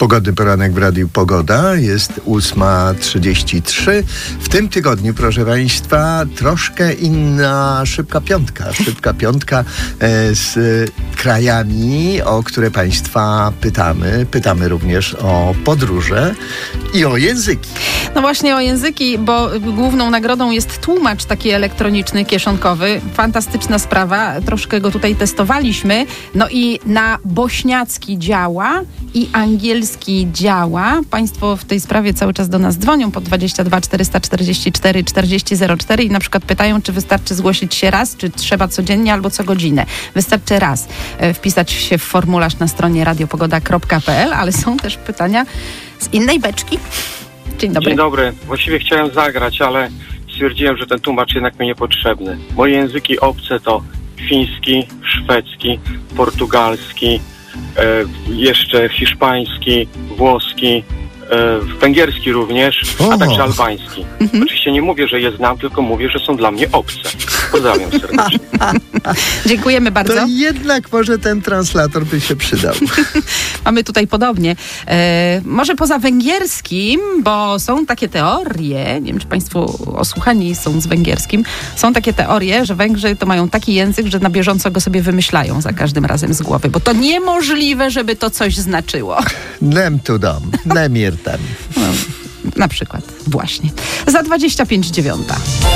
Pogodny poranek w Radiu Pogoda. Jest 8:33. W tym tygodniu, proszę Państwa, troszkę inna szybka piątka. Szybka piątka z krajami, o które Państwa pytamy. Pytamy również o podróże i o języki. No właśnie o języki, bo główną nagrodą jest tłumacz taki elektroniczny, kieszonkowy. Fantastyczna sprawa. Troszkę go tutaj testowaliśmy. No i na bośniacki działa i angielski działa. Państwo w tej sprawie cały czas do nas dzwonią pod 22 444 4004 i na przykład pytają, czy wystarczy zgłosić się raz, czy trzeba codziennie albo co godzinę. Wystarczy raz wpisać się w formularz na stronie radiopogoda.pl, ale są też pytania z innej beczki. Dzień dobry. Dzień dobry. Właściwie chciałem zagrać, ale stwierdziłem, że ten tłumacz jednak mi niepotrzebny. Moje języki obce to fiński, szwedzki, portugalski, jeszcze hiszpański, włoski, węgierski również, a także albański. Oczywiście nie mówię, że je znam, tylko mówię, że są dla mnie obce. Pozdrawiam serdecznie. Dziękujemy bardzo. To jednak może ten translator by się przydał. Mamy tutaj podobnie. Może poza węgierskim, bo są takie teorie, nie wiem, czy Państwo osłuchani są z węgierskim, są takie teorie, że Węgrzy to mają taki język, że na bieżąco go sobie wymyślają za każdym razem z głowy, bo to niemożliwe, żeby to coś znaczyło. Nem tudom, nem értem. No, na przykład, właśnie. Za 25:09.